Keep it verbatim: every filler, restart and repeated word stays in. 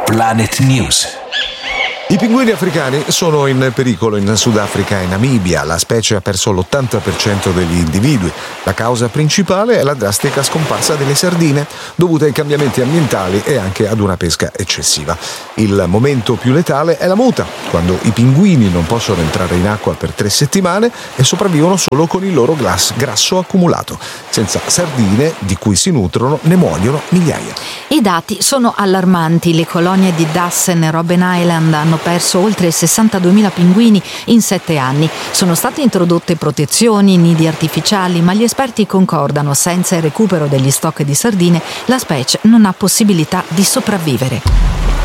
Planet News. I pinguini africani sono in pericolo in Sudafrica e Namibia. La specie ha perso l'ottanta per cento degli individui. La causa principale è la drastica scomparsa delle sardine, dovuta ai cambiamenti ambientali e anche ad una pesca eccessiva. Il momento più letale è la muta, quando i pinguini non possono entrare in acqua per tre settimane e sopravvivono solo con il loro glas- grasso accumulato. Senza sardine, di cui si nutrono, ne muoiono migliaia. I dati sono allarmanti. Le colonie di Dassen e Robben Island hanno perso oltre sessantaduemila pinguini in sette anni. Sono state introdotte protezioni, nidi artificiali, ma gli esperti concordano: senza il recupero degli stock di sardine, la specie non ha possibilità di sopravvivere.